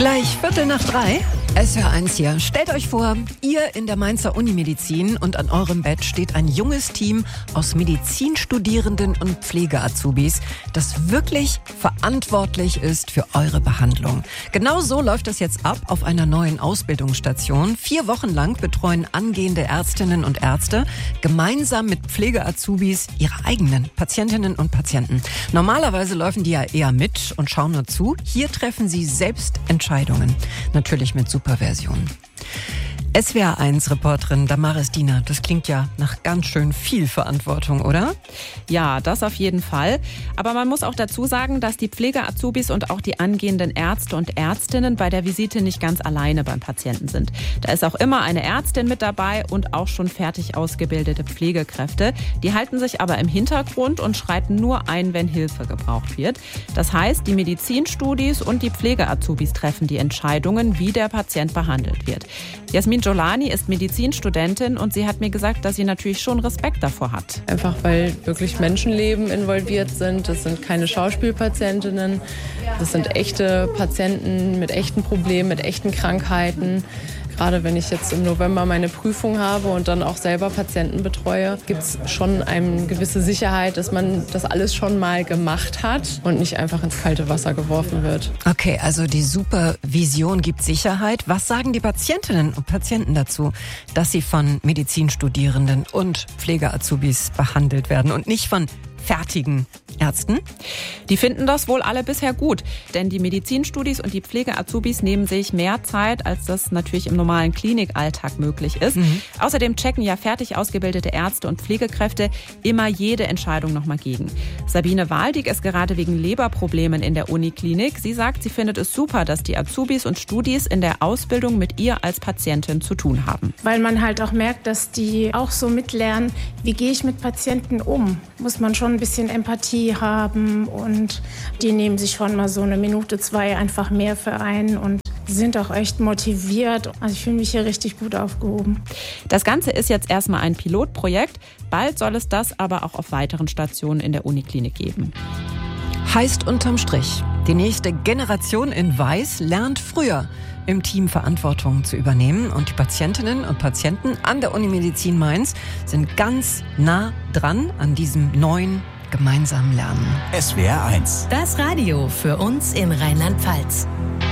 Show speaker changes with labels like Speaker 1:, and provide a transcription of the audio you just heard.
Speaker 1: Gleich 2:45. SWR1 hier. Stellt euch vor, ihr in der Mainzer Unimedizin und an eurem Bett steht ein junges Team aus Medizinstudierenden und Pflege-Azubis, das wirklich verantwortlich ist für eure Behandlung. Genau so läuft das jetzt ab auf einer neuen Ausbildungsstation. 4 Wochen lang betreuen angehende Ärztinnen und Ärzte gemeinsam mit Pflege-Azubis ihre eigenen Patientinnen und Patienten. Normalerweise laufen die ja eher mit und schauen nur zu. Hier treffen sie selbst Entscheidungen. Natürlich mit Supervision. SWR1-Reporterin Damaris Diener, das klingt ja nach ganz schön viel Verantwortung, oder?
Speaker 2: Ja, das auf jeden Fall. Aber man muss auch dazu sagen, dass die Pflege-Azubis und auch die angehenden Ärzte und Ärztinnen bei der Visite nicht ganz alleine beim Patienten sind. Da ist auch immer eine Ärztin mit dabei und auch schon fertig ausgebildete Pflegekräfte. Die halten sich aber im Hintergrund und schreiten nur ein, wenn Hilfe gebraucht wird. Das heißt, die Medizinstudis und die Pflege-Azubis treffen die Entscheidungen, wie der Patient behandelt wird. Jasmin Jolani ist Medizinstudentin und sie hat mir gesagt, dass sie natürlich schon Respekt davor hat.
Speaker 3: Einfach weil wirklich Menschenleben involviert sind. Das sind keine Schauspielpatientinnen. Das sind echte Patienten mit echten Problemen, mit echten Krankheiten. Gerade wenn ich jetzt im November meine Prüfung habe und dann auch selber Patienten betreue, gibt es schon eine gewisse Sicherheit, dass man das alles schon mal gemacht hat und nicht einfach ins kalte Wasser geworfen wird.
Speaker 1: Okay, also die Supervision gibt Sicherheit. Was sagen die Patientinnen und Patienten dazu, dass sie von Medizinstudierenden und Pflege-Azubis behandelt werden und nicht von fertigen Ärzten?
Speaker 2: Die finden das wohl alle bisher gut, denn die Medizinstudis und die Pflege-Azubis nehmen sich mehr Zeit, als das natürlich im normalen Klinikalltag möglich ist. Außerdem checken ja fertig ausgebildete Ärzte und Pflegekräfte immer jede Entscheidung nochmal gegen. Sabine Waldig ist gerade wegen Leberproblemen in der Uniklinik. Sie sagt, sie findet es super, dass die Azubis und Studis in der Ausbildung mit ihr als Patientin zu tun haben.
Speaker 4: Weil man halt auch merkt, dass die auch so mitlernen, wie gehe ich mit Patienten um? Muss man schon ein bisschen Empathie haben und die nehmen sich schon mal so 1 Minute, 2 einfach mehr für einen und sind auch echt motiviert. Also ich fühle mich hier richtig gut aufgehoben.
Speaker 2: Das Ganze ist jetzt erstmal ein Pilotprojekt. Bald soll es das aber auch auf weiteren Stationen in der Uniklinik geben.
Speaker 1: Heißt unterm Strich, die nächste Generation in Weiß lernt früher im Team Verantwortung zu übernehmen. Und die Patientinnen und Patienten an der Unimedizin Mainz sind ganz nah dran an diesem neuen gemeinsamen Lernen.
Speaker 5: SWR1.
Speaker 6: Das Radio für uns in Rheinland-Pfalz.